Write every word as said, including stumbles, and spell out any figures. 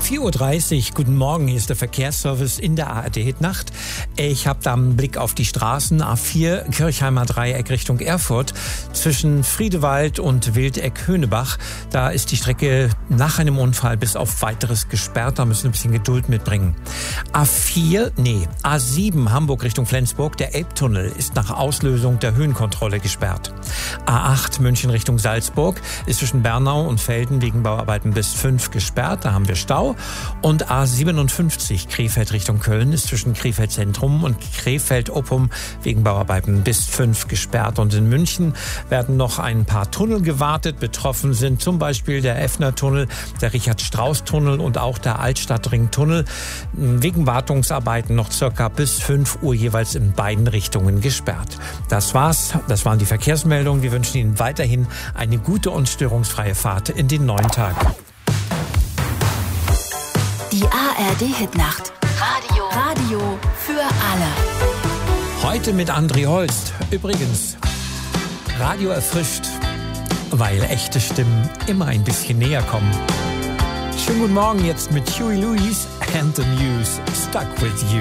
vier Uhr dreißig, guten Morgen, hier ist der Verkehrsservice in der A R D Nacht. Ich habe da einen Blick auf die Straßen. A vier, Kirchheimer Dreieck Richtung Erfurt. Zwischen Friedewald und Wildeck-Höhnebach. Da ist die Strecke nach einem Unfall bis auf Weiteres gesperrt. Da müssen wir ein bisschen Geduld mitbringen. A vier, nee, A sieben, Hamburg Richtung Flensburg. Der Elbtunnel ist nach Auslösung der Höhenkontrolle gesperrt. A acht, München Richtung Salzburg, ist zwischen Bernau und Velden wegen Bauarbeiten bis fünf gesperrt. Da haben wir Stau. Und A siebenundfünfzig, Krefeld Richtung Köln, ist zwischen Krefeld Zentrum und Krefeld-Oppum wegen Bauarbeiten bis fünf gesperrt. Und in München werden noch ein paar Tunnel gewartet. Betroffen sind zum Beispiel der Effner-Tunnel, der Richard-Strauss-Tunnel und auch der Altstadtring-Tunnel. Wegen Wartungsarbeiten noch circa bis fünf Uhr jeweils in beiden Richtungen gesperrt. Das war's. Das waren die Verkehrsmeldungen. Wir wünschen Ihnen weiterhin eine gute und störungsfreie Fahrt in den neuen Tag. Die A R D-Hitnacht. Radio. Radio für alle. Heute mit André Holst. Übrigens, Radio erfrischt, weil echte Stimmen immer ein bisschen näher kommen. Schönen guten Morgen jetzt mit Huey Lewis and the News. Stuck with you.